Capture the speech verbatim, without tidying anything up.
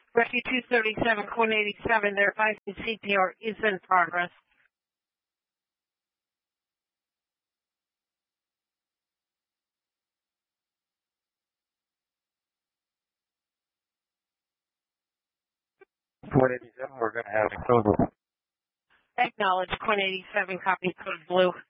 Rescue two thirty-seven, Queen eighty-seven, their advising C P R is in progress. Queen eighty-seven, we're going to have a code blue. Acknowledge, Queen eighty-seven, copy code blue.